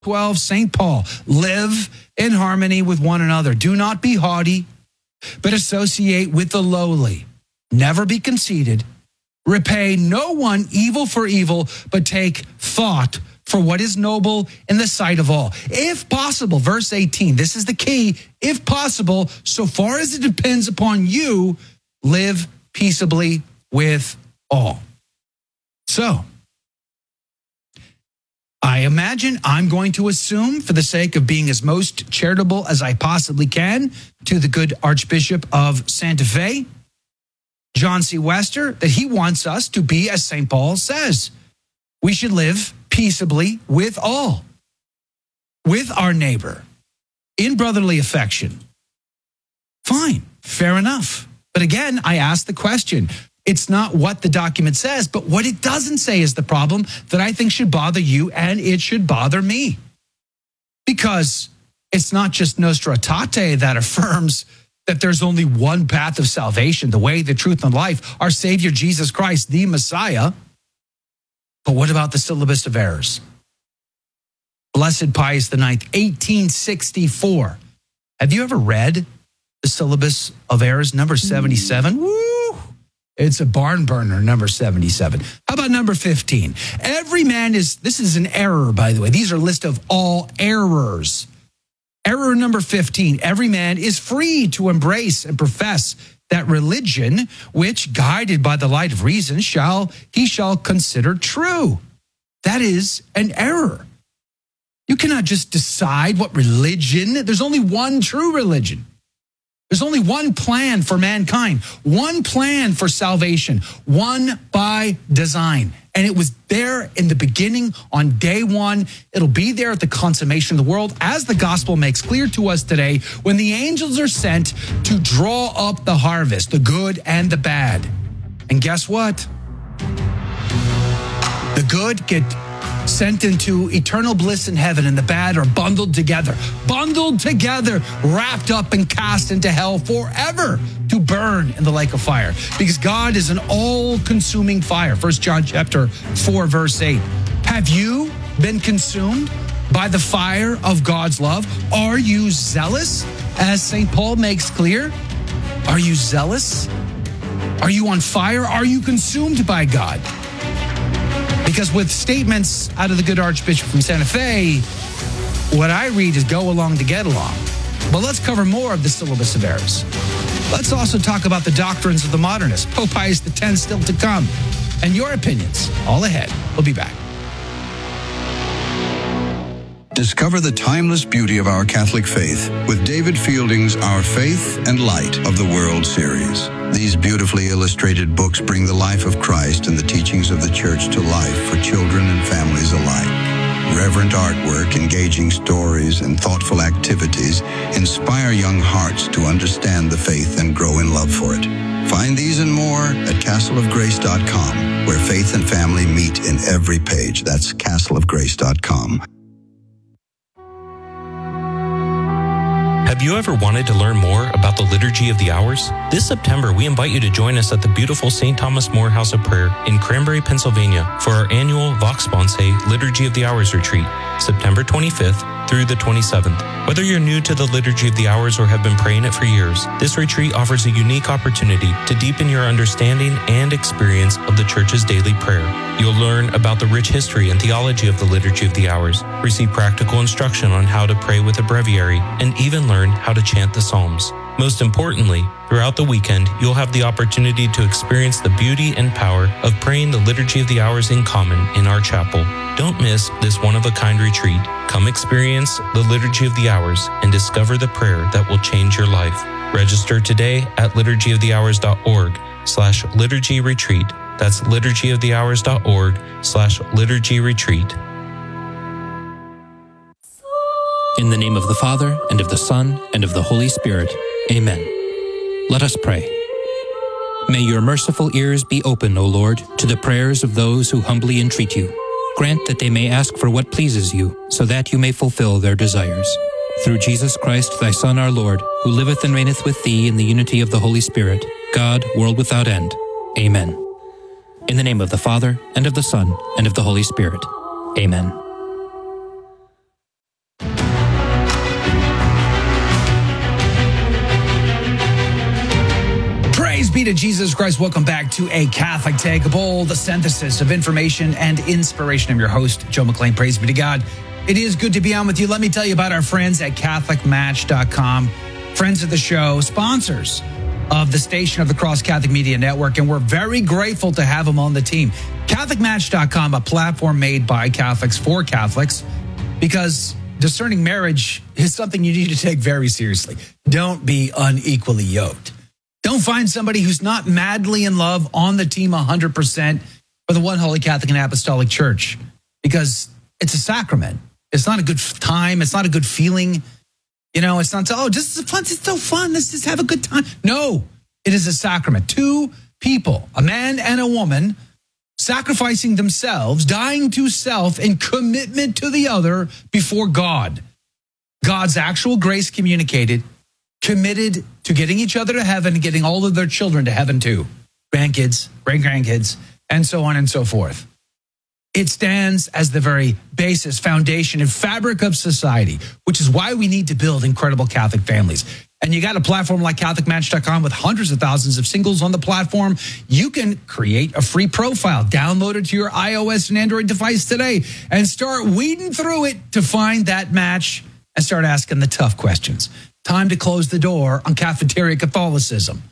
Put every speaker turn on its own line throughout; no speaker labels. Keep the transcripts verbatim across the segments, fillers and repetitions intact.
twelve, Saint Paul, live in harmony with one another. Do not be haughty, but associate with the lowly. Never be conceited. Repay no one evil for evil, but take thought for what is noble in the sight of all. If possible, verse eighteen, this is the key. If possible, so far as it depends upon you, live peaceably with all. So, I imagine I'm going to assume, for the sake of being as most charitable as I possibly can to the good Archbishop of Santa Fe, John C. Wester, that he wants us to be, as Saint Paul says, we should live peaceably with all, with our neighbor, in brotherly affection. Fine, fair enough. But again, I ask the question, it's not what the document says, but what it doesn't say is the problem that I think should bother you, and it should bother me. Because it's not just Nostra Aetate that affirms that there's only one path of salvation, the way, the truth, and life, our Savior Jesus Christ, the Messiah. But what about the Syllabus of Errors? Blessed Pius the Ninth, eighteen sixty-four. Have you ever read the Syllabus of Errors, number seventy-seven? Woo! It's a barn burner, number seventy-seven. How about number fifteen? Every man is, this is an error, by the way. These are a list of all errors. Error number fifteen, every man is free to embrace and profess that religion, which, guided by the light of reason, shall he shall consider true. That is an error. You cannot just decide what religion, there's only one true religion. There's only one plan for mankind, one plan for salvation, one by design. And it was there in the beginning on day one. It'll be there at the consummation of the world, as the gospel makes clear to us today, when the angels are sent to draw up the harvest, the good and the bad. And guess what? The good get sent into eternal bliss in heaven, and the bad are bundled together, bundled together, wrapped up and cast into hell forever to burn in the lake of fire. Because God is an all-consuming fire. First John chapter four, verse eight. Have you been consumed by the fire of God's love? Are you zealous, as Saint Paul makes clear? Are you zealous? Are you on fire? Are you consumed by God? Because with statements out of the good Archbishop from Santa Fe, what I read is go along to get along. But let's cover more of the Syllabus of Errors. Let's also talk about the doctrines of the modernists. Pope Pius the Tenth still to come. And your opinions, all ahead. We'll be back.
Discover the timeless beauty of our Catholic faith with David Fielding's Our Faith and Light of the World series. These beautifully illustrated books bring the life of Christ and the teachings of the Church to life for children and families alike. Reverent artwork, engaging stories, and thoughtful activities inspire young hearts to understand the faith and grow in love for it. Find these and more at castle of grace dot com, where faith and family meet in every page. That's castle of grace dot com.
Have you ever wanted to learn more about the Liturgy of the Hours? This September, we invite you to join us at the beautiful Saint Thomas More House of Prayer in Cranberry, Pennsylvania for our annual Vox Sponse Liturgy of the Hours retreat, September twenty-fifth through the twenty-seventh. Whether you're new to the Liturgy of the Hours or have been praying it for years, this retreat offers a unique opportunity to deepen your understanding and experience of the Church's daily prayer. You'll learn about the rich history and theology of the Liturgy of the Hours, receive practical instruction on how to pray with a breviary, and even learn how to chant the Psalms. Most importantly, throughout the weekend, you'll have the opportunity to experience the beauty and power of praying the Liturgy of the Hours in common in our chapel. Don't miss this one-of-a-kind retreat. Come experience the Liturgy of the Hours and discover the prayer that will change your life. Register today at liturgy of the hours dot org slash liturgy retreat. That's liturgy of the hours dot org slash liturgy retreat.
In the name of the Father, and of the Son, and of the Holy Spirit. Amen. Let us pray. May your merciful ears be open, O Lord, to the prayers of those who humbly entreat you. Grant that they may ask for what pleases you, so that you may fulfill their desires. Through Jesus Christ, thy Son, our Lord, who liveth and reigneth with thee in the unity of the Holy Spirit, God, world without end. Amen. In the name of the Father, and of the Son, and of the Holy Spirit. Amen.
be to Jesus Christ. Welcome back to A Catholic Take, a bold synthesis of information and inspiration. I'm your host, Joe McLean. Praise be to God. It is good to be on with you. Let me tell you about our friends at Catholic Match dot com, friends of the show, sponsors of the station of the Cross Catholic Media Network, and we're very grateful to have them on the team. Catholic Match dot com, a platform made by Catholics for Catholics, because discerning marriage is something you need to take very seriously. Don't be unequally yoked. Don't find somebody who's not madly in love on the team one hundred percent for the one Holy Catholic and Apostolic Church, because it's a sacrament. It's not a good time. It's not a good feeling. You know, it's not, oh, this is fun. It's so fun. Let's just have a good time. No, it is a sacrament. Two people, a man and a woman, sacrificing themselves, dying to self in commitment to the other before God. God's actual grace communicated, committed to getting each other to heaven and getting all of their children to heaven too. Grandkids, great-grandkids, and so on and so forth. It stands as the very basis, foundation, and fabric of society, which is why we need to build incredible Catholic families. And you got a platform like Catholic Match dot com with hundreds of thousands of singles on the platform. You can create a free profile, download it to your iOS and Android device today, and start weeding through it to find that match and start asking the tough questions. Time to close the door on cafeteria Catholicism.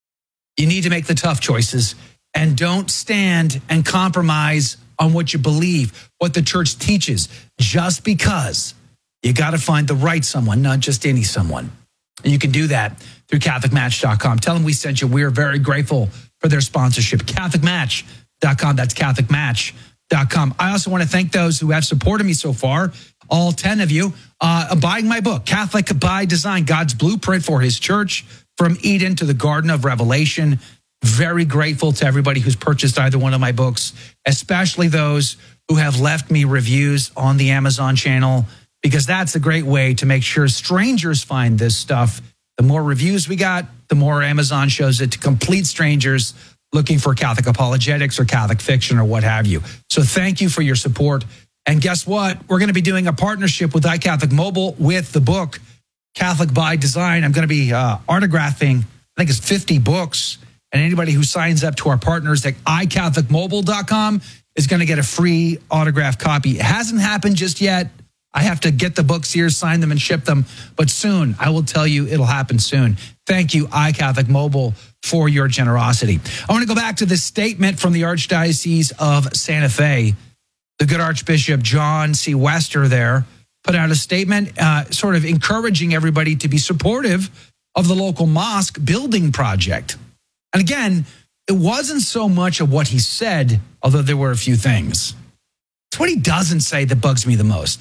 You need to make the tough choices and don't stand and compromise on what you believe, what the church teaches, just because. You got to find the right someone, not just any someone. And you can do that through Catholic Match dot com. Tell them we sent you. We are very grateful for their sponsorship. Catholic Match dot com. That's Catholic Match dot com. I also want to thank those who have supported me so far, all ten of you, uh, buying my book, Catholic by Design, God's Blueprint for His Church, from Eden to the Garden of Revelation. Very grateful to everybody who's purchased either one of my books, especially those who have left me reviews on the Amazon channel, because that's a great way to make sure strangers find this stuff. The more reviews we got, the more Amazon shows it to complete strangers looking for Catholic apologetics or Catholic fiction or what have you. So thank you for your support. And guess what? We're going to be doing a partnership with iCatholic Mobile with the book, Catholic by Design. I'm going to be uh, autographing, I think it's fifty books. And anybody who signs up to our partners at i catholic mobile dot com is going to get a free autographed copy. It hasn't happened just yet. I have to get the books here, sign them, and ship them. But soon, I will tell you it'll happen soon. Thank you, iCatholic Mobile, for your generosity. I want to go back to this statement from the Archdiocese of Santa Fe. The good Archbishop John C. Wester there put out a statement uh, sort of encouraging everybody to be supportive of the local mosque building project. And again, it wasn't so much of what he said, although there were a few things. It's what he doesn't say that bugs me the most.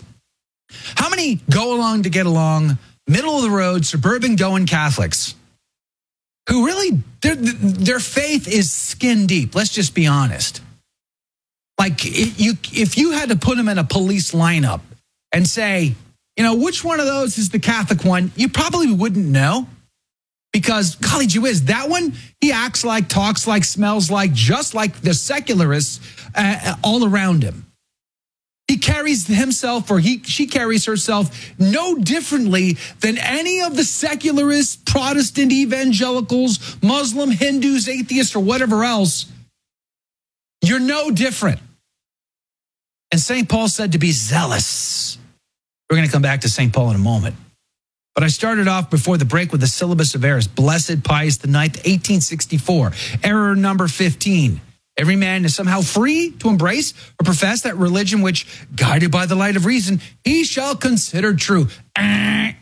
How many go along to get along, middle of the road, suburban going Catholics who really, their, their faith is skin deep? Let's just be honest. Like, it, you, if you had to put them in a police lineup and say, you know, which one of those is the Catholic one, you probably wouldn't know. Because, golly gee whiz, that one, he acts like, talks like, smells like, just like the secularists uh, all around him. He carries himself, or he she carries herself no differently than any of the secularists, Protestant evangelicals, Muslim, Hindus, atheists, or whatever else. You're no different. And Saint Paul said to be zealous. We're going to come back to Saint Paul in a moment. But I started off before the break with the Syllabus of Errors, Blessed Pius the Ninth, eighteen sixty-four. Error number fifteen. Every man is somehow free to embrace or profess that religion which, guided by the light of reason, he shall consider true. Ah.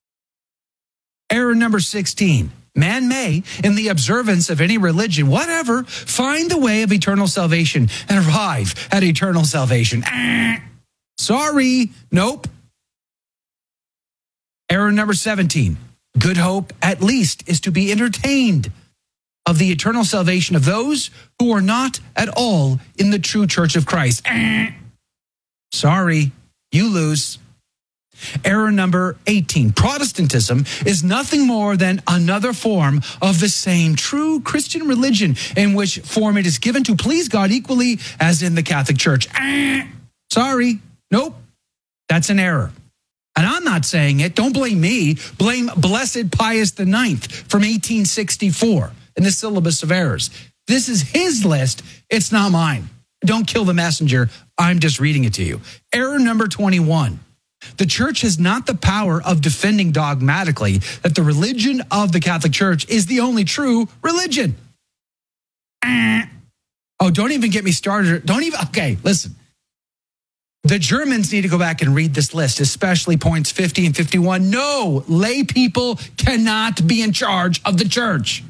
Error number sixteen. Man may, in the observance of any religion, whatever, find the way of eternal salvation and arrive at eternal salvation. Ah. Sorry, nope. Error number seventeen. Good hope, at least, is to be entertained of the eternal salvation of those who are not at all in the true Church of Christ. Ah. Sorry, you lose. Error number eighteen. Protestantism is nothing more than another form of the same true Christian religion, in which form it is given to please God equally as in the Catholic Church. Ah. Sorry, nope, that's an error. And I'm not saying it. Don't blame me. Blame Blessed Pius the Ninth from eighteen sixty-four. in the syllabus of errors. This is his list. It's not mine. Don't kill the messenger. I'm just reading it to you. Error number twenty-one. The church has not the power of defending dogmatically that the religion of the Catholic Church is the only true religion. Oh, don't even get me started. Don't even, okay, listen. The Germans need to go back and read this list, especially points fifty and fifty-one. No, lay people cannot be in charge of the church.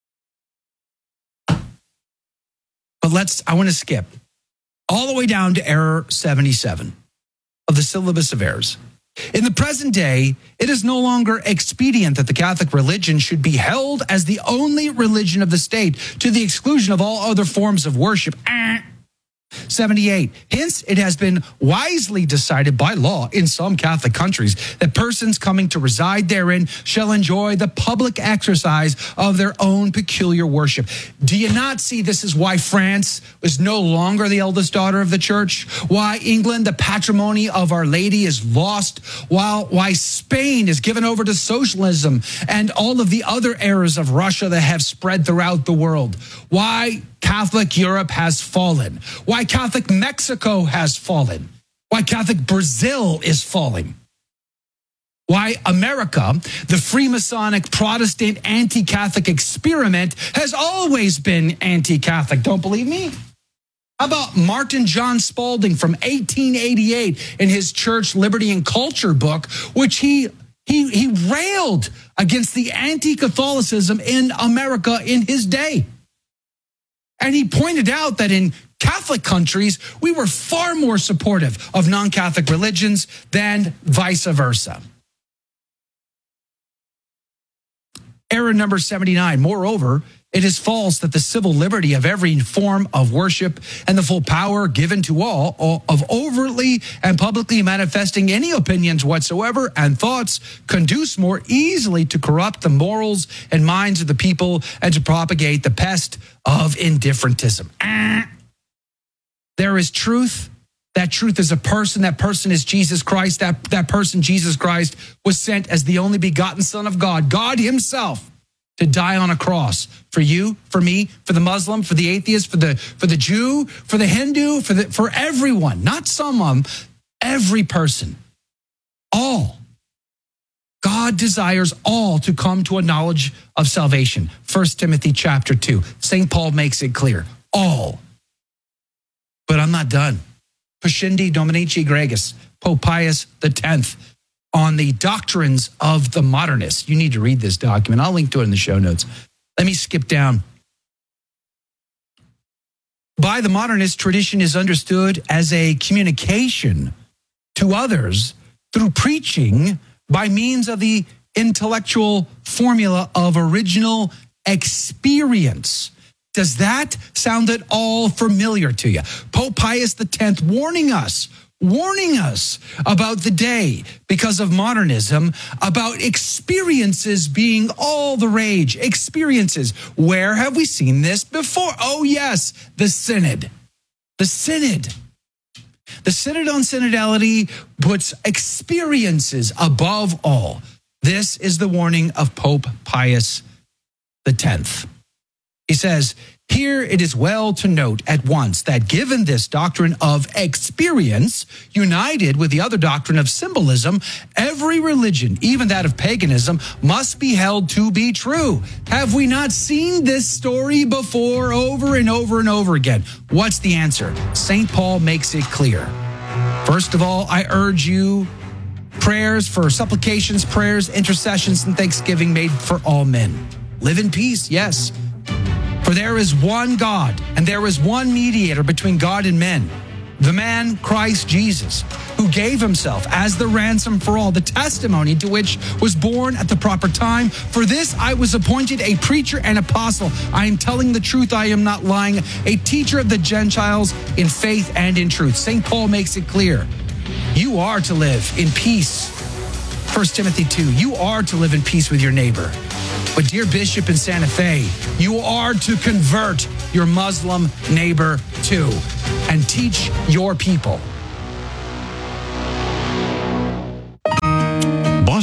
But let's, I want to skip all the way down to error seventy-seven of the syllabus of errors. In the present day, it is no longer expedient that the Catholic religion should be held as the only religion of the state to the exclusion of all other forms of worship. seventy-eight. Hence, it has been wisely decided by law in some Catholic countries that persons coming to reside therein shall enjoy the public exercise of their own peculiar worship. Do you not see this is why France is no longer the eldest daughter of the church? Why England, the patrimony of Our Lady, is lost? While why Spain is given over to socialism and all of the other errors of Russia that have spread throughout the world? Why Catholic Europe has fallen? Why Catholic Mexico has fallen? Why Catholic Brazil is falling? Why America, the Freemasonic Protestant anti-Catholic experiment, has always been anti-Catholic. Don't believe me? How about Martin John Spalding from eighteen eighty-eight in his Church, Liberty, and Culture book, which he he he railed against the anti-Catholicism in America in his day. And he pointed out that in Catholic countries, we were far more supportive of non-Catholic religions than vice versa. Error number seventy-nine. Moreover, it is false that the civil liberty of every form of worship and the full power given to all of overtly and publicly manifesting any opinions whatsoever and thoughts conduce more easily to corrupt the morals and minds of the people and to propagate the pest of indifferentism. There is truth. That truth is a person. That person is Jesus Christ. That, that person, Jesus Christ, was sent as the only begotten Son of God, God himself, to die on a cross for you, for me, for the Muslim, for the atheist, for the for the Jew, for the Hindu, for the for everyone, not some of them, every person, all. God desires all to come to a knowledge of salvation. First Timothy chapter two. Saint Paul makes it clear. All. But I'm not done. Pascendi Dominici Gregis, Pope Pius the tenth, on the doctrines of the modernists. You need to read this document. I'll link to it in the show notes. Let me skip down. By the modernist, tradition is understood as a communication to others through preaching by means of the intellectual formula of original experience. Does that sound at all familiar to you? Pope Pius the tenth warning us, warning us about the day because of modernism, about experiences being all the rage. Experiences. Where have we seen this before? Oh, yes, the Synod. The Synod. The Synod on Synodality puts experiences above all. This is the warning of Pope Pius the tenth. He says, here it is well to note at once that given this doctrine of experience, united with the other doctrine of symbolism, every religion, even that of paganism, must be held to be true. Have we not seen this story before over and over and over again? What's the answer? Saint Paul makes it clear. First of all, I urge you prayers for supplications, prayers, intercessions, and thanksgiving made for all men. Live in peace, yes. For there is one God, and there is one mediator between God and men, the man Christ Jesus, who gave himself as the ransom for all, the testimony to which was born at the proper time. For this I was appointed a preacher and apostle. I am telling the truth, I am not lying, a teacher of the Gentiles in faith and in truth. Saint Paul makes it clear. You are to live in peace. First Timothy two, you are to live in peace with your neighbor. But dear Bishop in Santa Fe, you are to convert your Muslim neighbor too and teach your people.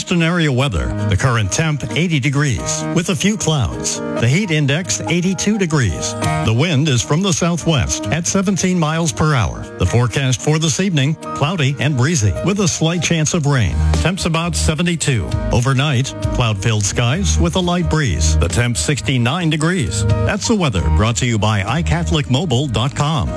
Houston area weather. The current temp eighty degrees with a few clouds. The heat index eighty-two degrees. The wind is from the southwest at seventeen miles per hour. The forecast for this evening, cloudy and breezy with a slight chance of rain. Temps about seventy-two. Overnight, cloud-filled skies with a light breeze. The temp sixty-nine degrees. That's the weather brought to you by i catholic mobile dot com.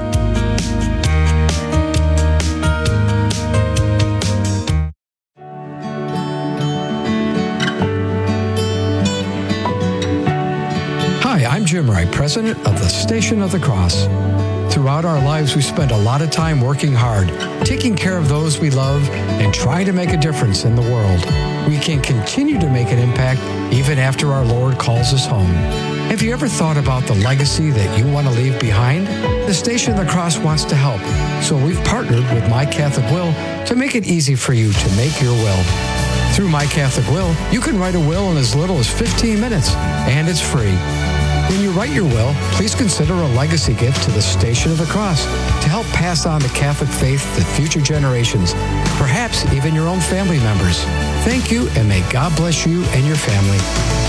Hi, I'm Jim Wright, president of the Station of the Cross. Throughout our lives, we spend a lot of time working hard, taking care of those we love, and trying to make a difference in the world. We can continue to make an impact even after our Lord calls us home. Have you ever thought about the legacy that you want to leave behind? The Station of the Cross wants to help, so we've partnered with My Catholic Will to make it easy for you to make your will. Through My Catholic Will, you can write a will in as little as fifteen minutes, and it's free. When you write your will, please consider a legacy gift to the Station of the Cross to help pass on the Catholic faith to future generations, perhaps even your own family members. Thank you, and may God bless you and your family.